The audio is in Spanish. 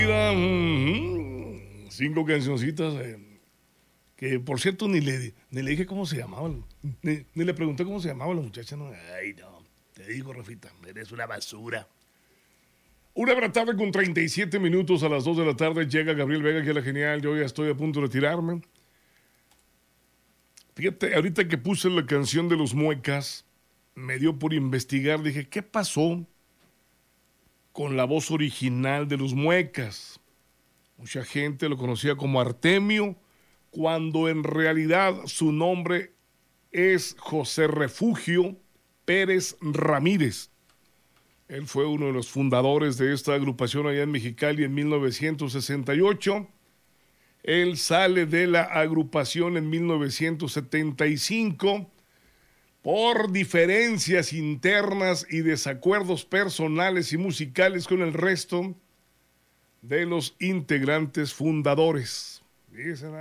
5 cancioncitas que, por cierto, ni le dije cómo se llamaban. Ni le pregunté cómo se llamaba la muchacha. No. Ay, no. Te digo, Rafita, eres una basura. 1:37 con 37 minutos, a las 2 de la tarde llega Gabriel Vega, que es la genial. Yo ya estoy a punto de retirarme. Fíjate, ahorita que puse la canción de los Muecas, me dio por investigar. Dije, ¿qué pasó con la voz original de los Muecas? Mucha gente lo conocía como Artemio, cuando en realidad su nombre es José Refugio Pérez Ramírez. Él fue uno de los fundadores de esta agrupación allá en Mexicali en 1968. Él sale de la agrupación en 1975 por diferencias internas y desacuerdos personales y musicales con el resto de los integrantes fundadores.